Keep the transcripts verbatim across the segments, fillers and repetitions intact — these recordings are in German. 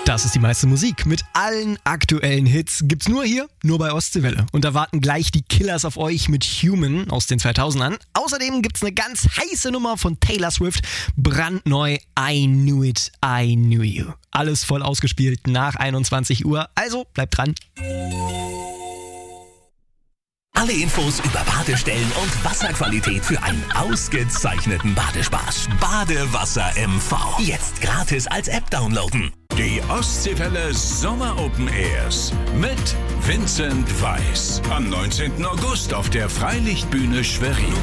Das ist die meiste Musik. Mit allen aktuellen Hits gibt's nur hier, nur bei Ostseewelle. Und da warten gleich die Killers auf euch mit Human aus den zweitausendern. Außerdem gibt's eine ganz heiße Nummer von Taylor Swift, brandneu I Knew It, I Knew You. Alles voll ausgespielt nach einundzwanzig Uhr, also bleibt dran. Alle Infos über Badestellen und Wasserqualität für einen ausgezeichneten Badespaß. Badewasser M V. Jetzt gratis als App downloaden. Die Ostseewelle Sommer Open Airs mit Vincent Weiss. Am neunzehnten August auf der Freilichtbühne Schwerin.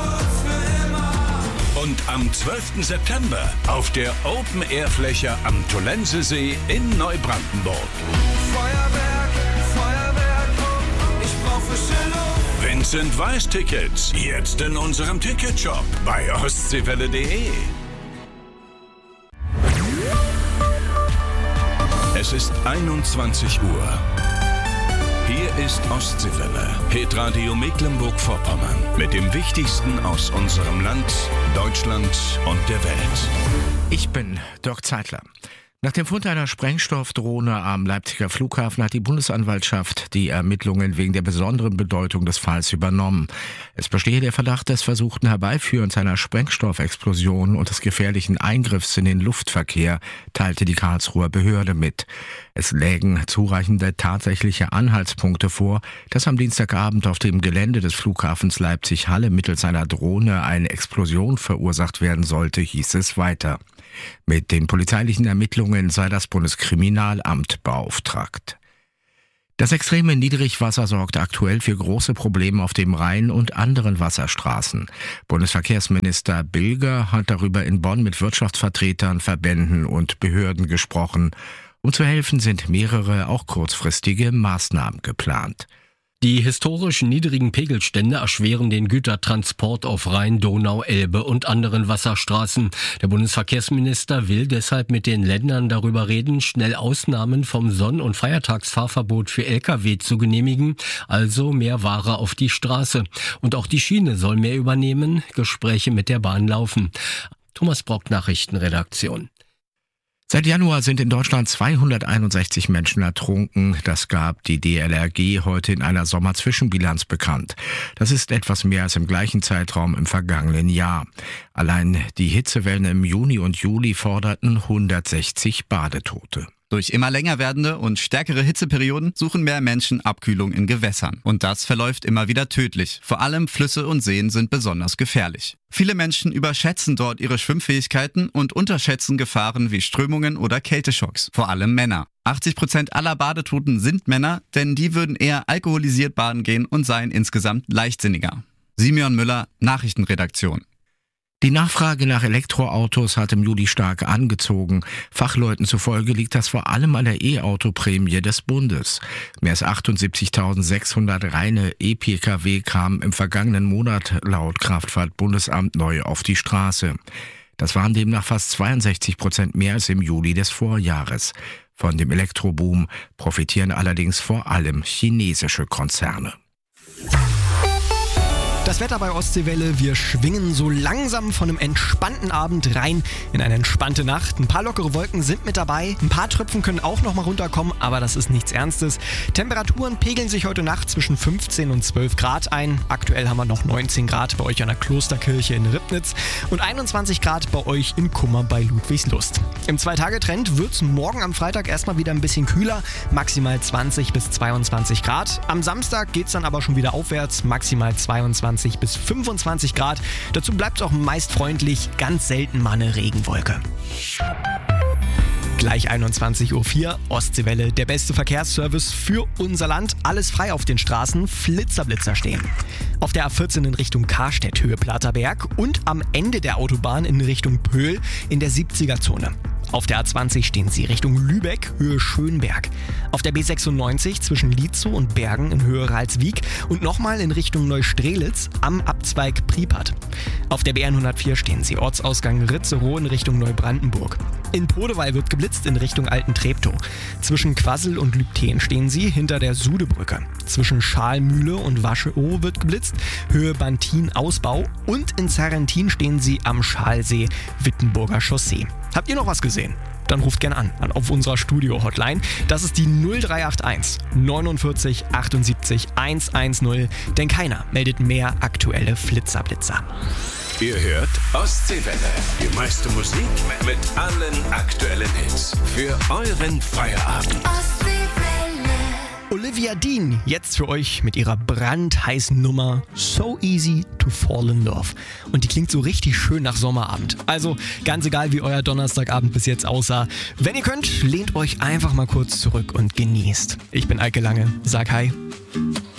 Und am zwölften September auf der Open Air Fläche am Tollensesee in Neubrandenburg. Feuerwerk, Feuerwerk, ich brauch frische Luft. Vincent Weiss Tickets jetzt in unserem Ticketshop bei ostseewelle punkt de. Es ist einundzwanzig Uhr. Hier ist Ostseewelle, Hitradio Mecklenburg-Vorpommern mit dem Wichtigsten aus unserem Land, Deutschland und der Welt. Ich bin Dirk Zeitler. Nach dem Fund einer Sprengstoffdrohne am Leipziger Flughafen hat die Bundesanwaltschaft die Ermittlungen wegen der besonderen Bedeutung des Falls übernommen. Es bestehe der Verdacht des versuchten Herbeiführens einer Sprengstoffexplosion und des gefährlichen Eingriffs in den Luftverkehr, teilte die Karlsruher Behörde mit. Es lägen zureichende tatsächliche Anhaltspunkte vor, dass am Dienstagabend auf dem Gelände des Flughafens Leipzig-Halle mittels einer Drohne eine Explosion verursacht werden sollte, hieß es weiter. Mit den polizeilichen Ermittlungen sei das Bundeskriminalamt beauftragt. Das extreme Niedrigwasser sorgt aktuell für große Probleme auf dem Rhein und anderen Wasserstraßen. Bundesverkehrsminister Bilger hat darüber in Bonn mit Wirtschaftsvertretern, Verbänden und Behörden gesprochen. Um zu helfen, sind mehrere, auch kurzfristige Maßnahmen geplant. Die historisch niedrigen Pegelstände erschweren den Gütertransport auf Rhein, Donau, Elbe und anderen Wasserstraßen. Der Bundesverkehrsminister will deshalb mit den Ländern darüber reden, schnell Ausnahmen vom Sonn- und Feiertagsfahrverbot für L K W zu genehmigen, also mehr Ware auf die Straße. Und auch die Schiene soll mehr übernehmen, Gespräche mit der Bahn laufen. Thomas Brock, Nachrichtenredaktion. Seit Januar sind in Deutschland zweihunderteinundsechzig Menschen ertrunken. Das gab die D L R G heute in einer Sommerzwischenbilanz bekannt. Das ist etwas mehr als im gleichen Zeitraum im vergangenen Jahr. Allein die Hitzewellen im Juni und Juli forderten hundertsechzig Badetote. Durch immer länger werdende und stärkere Hitzeperioden suchen mehr Menschen Abkühlung in Gewässern. Und das verläuft immer wieder tödlich. Vor allem Flüsse und Seen sind besonders gefährlich. Viele Menschen überschätzen dort ihre Schwimmfähigkeiten und unterschätzen Gefahren wie Strömungen oder Kälteschocks. Vor allem Männer. achtzig Prozent aller Badetoten sind Männer, denn die würden eher alkoholisiert baden gehen und seien insgesamt leichtsinniger. Simeon Müller, Nachrichtenredaktion. Die Nachfrage nach Elektroautos hat im Juli stark angezogen. Fachleuten zufolge liegt das vor allem an der E-Auto-Prämie des Bundes. Mehr als achtundsiebzigtausendsechshundert reine E-P K W kamen im vergangenen Monat laut Kraftfahrtbundesamt neu auf die Straße. Das waren demnach fast zweiundsechzig Prozent mehr als im Juli des Vorjahres. Von dem Elektroboom profitieren allerdings vor allem chinesische Konzerne. Das Wetter bei Ostseewelle, wir schwingen so langsam von einem entspannten Abend rein in eine entspannte Nacht. Ein paar lockere Wolken sind mit dabei, ein paar Tröpfen können auch noch mal runterkommen, aber das ist nichts Ernstes. Temperaturen pegeln sich heute Nacht zwischen fünfzehn und zwölf Grad ein. Aktuell haben wir noch neunzehn Grad bei euch an der Klosterkirche in Ribnitz und einundzwanzig Grad bei euch in Kummer bei Ludwigslust. Im Zwei-Tage-Trend wird es morgen am Freitag erstmal wieder ein bisschen kühler, maximal zwanzig bis zweiundzwanzig Grad. Am Samstag geht es dann aber schon wieder aufwärts, maximal zweiundzwanzig bis fünfundzwanzig Grad. Dazu bleibt es auch meist freundlich, ganz selten mal eine Regenwolke. Gleich einundzwanzig Uhr vier, Ostseewelle, der beste Verkehrsservice für unser Land. Alles frei auf den Straßen, Flitzerblitzer stehen. Auf der A vierzehn in Richtung Karstedt, Höhe Platterberg und am Ende der Autobahn in Richtung Pöhl in der siebziger-Zone. Auf der A zwanzig stehen sie Richtung Lübeck, Höhe Schönberg. Auf der B sechsundneunzig zwischen Lietzow und Bergen in Höhe Ralswiek und nochmal in Richtung Neustrelitz am Abzweig Pripyat. Auf der B hundertvier stehen sie Ortsausgang Ritzerow in Richtung Neubrandenburg. In Podewall wird geblitzt in Richtung Alten Treptow. Zwischen Quassel und Lübtheen stehen sie hinter der Sudebrücke. Zwischen Schalmühle und Wascheow wird geblitzt, Höhe Bantin-Ausbau. Und in Sarrentin stehen sie am Schalsee, Wittenburger Chaussee. Habt ihr noch was gesehen? Dann ruft gerne an, an auf unserer Studio-Hotline. Das ist die null drei acht eins neunundvierzig achtundsiebzig hundertzehn, denn keiner meldet mehr aktuelle Flitzerblitzer. Ihr hört Ostseewelle. Die meiste Musik mit allen aktuellen Hits. Für euren Feierabend. Olivia Dean, jetzt für euch mit ihrer brandheißen Nummer So Easy to Fall in Love. Und die klingt so richtig schön nach Sommerabend. Also ganz egal, wie euer Donnerstagabend bis jetzt aussah. Wenn ihr könnt, lehnt euch einfach mal kurz zurück und genießt. Ich bin Eike Lange, sag hi.